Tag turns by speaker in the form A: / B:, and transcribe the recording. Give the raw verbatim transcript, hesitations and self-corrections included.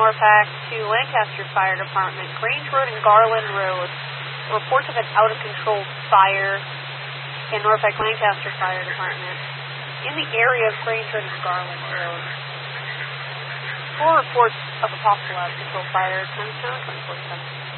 A: Norpac to Lancaster Fire Department, Grange Road and Garland Road. Reports of an out-of-control fire in Norpac Lancaster Fire Department in the area of Grange Road and Garland Road. Four reports of a possible out-of-control fire, ten twenty-four seven.